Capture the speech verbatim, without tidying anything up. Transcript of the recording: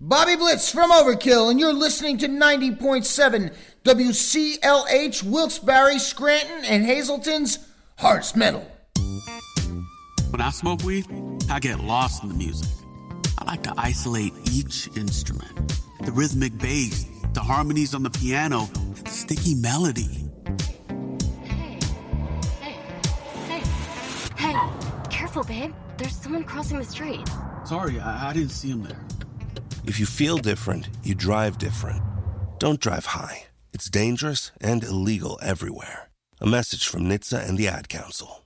Bobby Blitz from Overkill, and you're listening to ninety point seven W C L H, Wilkes-Barre, Scranton, and Hazleton's Harvest Metal. When I smoke weed, I get lost in the music. I like to isolate each instrument. The rhythmic bass, the harmonies on the piano, the sticky melody. Hey, hey, hey, hey, careful, babe. There's someone crossing the street. Sorry, I, I didn't see him there. If you feel different, you drive different. Don't drive high. It's dangerous and illegal everywhere. A message from N H T S A and the Ad Council.